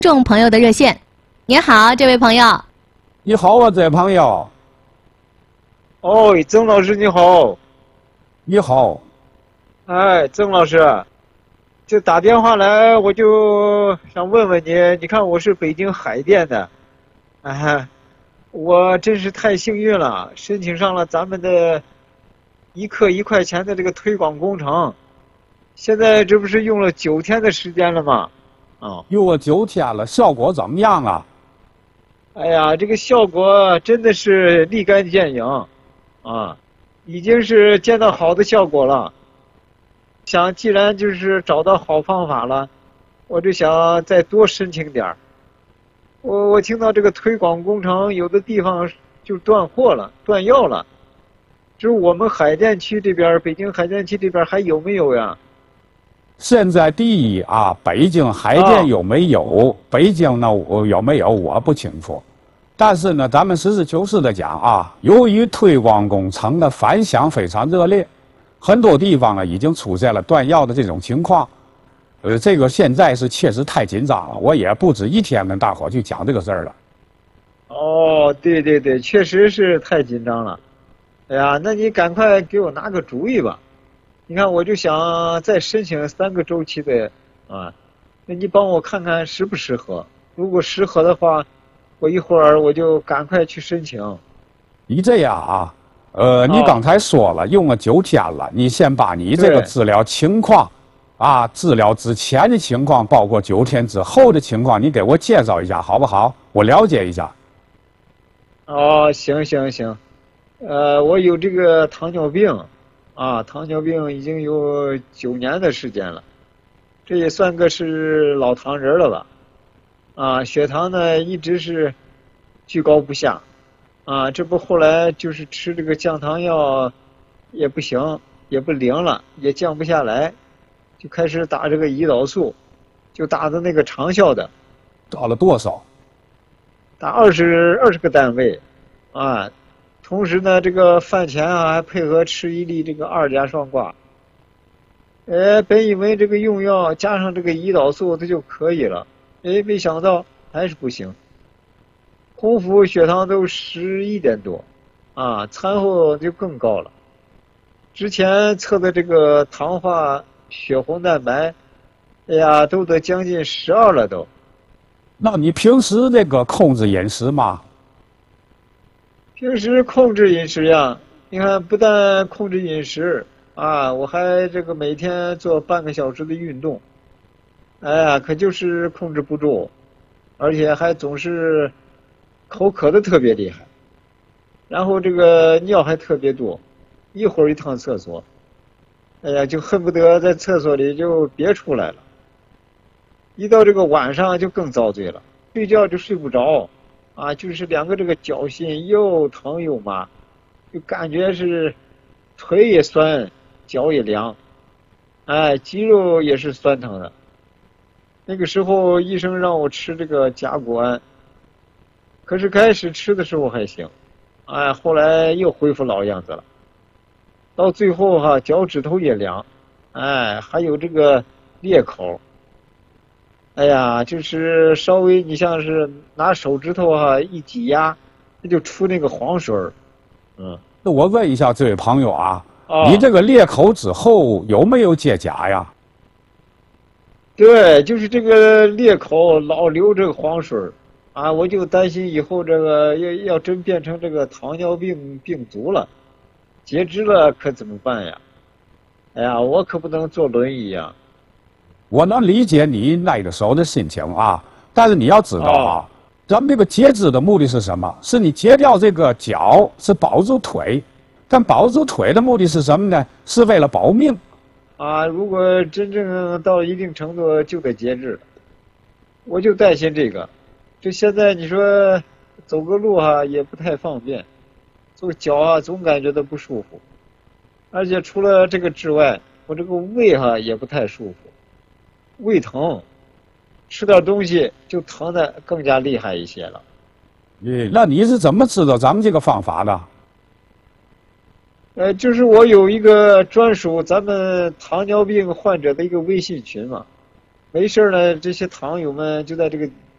众朋友的热线。您好，这位朋友。 你好啊，这位朋友。 哦，曾老师你好。 你好。 哎，曾老师，就打电话来，我就想问问你，你看我是北京海淀的，哎，我真是太幸运了，申请上了咱们的1克1块钱的这个推广工程，现在这不是用了9天的时间了吗？ 用了9天了，效果怎么样啊？ 哎呀，这个效果真的是立竿见影，啊，已经是见到好的效果了。想既然就是找到好方法了，我就想再多申请点儿。我听到这个推广工程有的地方就断货了、断药了，就是我们海淀区这边，北京海淀区这边还有没有呀？ 现在第一啊，北京海淀有没有？北京呢有没有？我不清楚。但是呢，咱们实事求是的讲啊，由于推广工程的反响非常热烈，很多地方呢已经出现了断药的这种情况。这个现在是确实太紧张了，我也不止一天跟大伙去讲这个事儿了。 哦，对对对，确实是太紧张了。哎呀，那你赶快给我拿个主意吧。你看，我就想再申请3个周期的啊，那你帮我看看适不适合？如果适合的话，我一会儿我就赶快去申请。 你这样啊，你刚才说了用了9天了，你先把你这个治疗情况，啊，治疗之前的情况，包括9天之后的情况，你给我介绍一下好不好？我了解一下。 哦，行行行，我有这个糖尿病。啊，糖尿病已经有9年的时间了，这也算个是老糖人了吧？啊，血糖呢一直是居高不下，啊，这不后来就是吃这个降糖药也不行，也不灵了，也降不下来，就开始打这个胰岛素，就打的那个长效的。 打了多少？ 打20个单位，啊。同时呢，这个饭前啊还配合吃1粒这个2甲双胍。本以为这个用药加上这个胰岛素它就可以了，没想到还是不行。空腹血糖都11点多，啊，餐后就更高了。之前测的这个糖化血红蛋白，哎呀，都得将近12了都。 那你平时那个控制饮食吗？ 平时控制饮食呀，你看不但控制饮食啊，我还这个每天做半个小时的运动，哎呀，可就是控制不住，而且还总是口渴的特别厉害，然后这个尿还特别多，一会儿一趟厕所，哎呀，就恨不得在厕所里就别出来了。一到这个晚上就更遭罪了，睡觉就睡不着。啊，就是2个这个脚心又疼又麻，就感觉是腿也酸，脚也凉，哎，肌肉也是酸疼的。那个时候医生让我吃这个甲钴胺，可是开始吃的时候还行，哎，后来又恢复老样子了。到最后哈，脚趾头也凉，哎，还有这个裂口。哎呀，就是稍微你像是拿手指头一挤压，它就出那个黄水儿。 那我问一下这位朋友啊，你这个裂口之后有没有结痂呀？ 对，就是这个裂口老流这个黄水儿，啊，我就担心以后这个要真变成这个糖尿病病足了，截肢了可怎么办呀？哎呀，我可不能坐轮椅呀。 我能理解你那个时候的心情啊，但是你要知道啊，咱们这个截肢的目的是什么？是你截掉这个脚，是保住腿，但保住腿的目的是什么呢？是为了保命。 啊，如果真正到一定程度就得截肢了，我就担心这个。这现在你说走个路也不太方便，走脚总感觉到不舒服，而且除了这个之外，我这个胃也不太舒服。胃疼，吃点东西就疼得更加厉害一些了。 那你是怎么知道咱们这个方法的？ 就是我有一个专属咱们糖尿病患者的一个微信群嘛，没事呢，这些糖友们就在这个